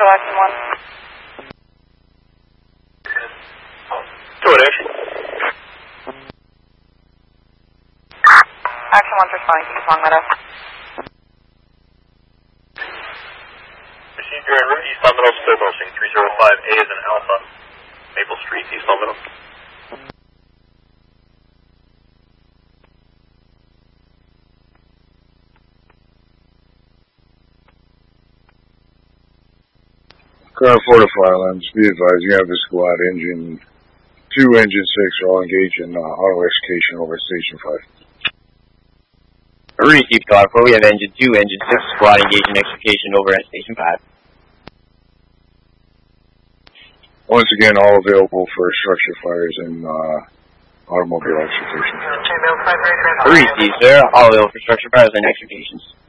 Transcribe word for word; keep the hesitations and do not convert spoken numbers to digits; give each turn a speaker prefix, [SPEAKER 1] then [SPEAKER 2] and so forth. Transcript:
[SPEAKER 1] Control Action one.
[SPEAKER 2] Go ahead, Action.
[SPEAKER 1] Action one's responding to Long Meadow.
[SPEAKER 2] Received your en route East Long Meadow, still posting three zero five A as in Alpha, Maple Street, East Long Meadow.
[SPEAKER 3] Car four to Firelands, be advised, you have the squad engine two, engine six are all engaged in uh, auto execution over at Station five.
[SPEAKER 4] Received car four, we have engine two, engine six, squad engaged in execution over at Station five.
[SPEAKER 3] Once again, all available for structure fires and uh, automobile execution.
[SPEAKER 4] Received, sir, all available for structure fires and executions.